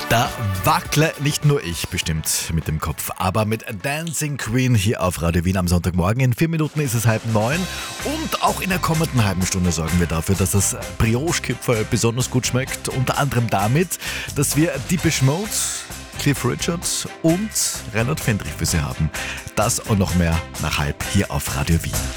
Da wackle nicht nur ich bestimmt mit dem Kopf, aber mit Dancing Queen hier auf Radio Wien am Sonntagmorgen. In 4 Minuten ist es 8:30 und auch in der kommenden halben Stunde sorgen wir dafür, dass das Brioche-Kipferl besonders gut schmeckt. Unter anderem damit, dass wir Depeche Mode, Cliff Richard und Reinhard Fendrich für Sie haben. Das und noch mehr nach halb hier auf Radio Wien.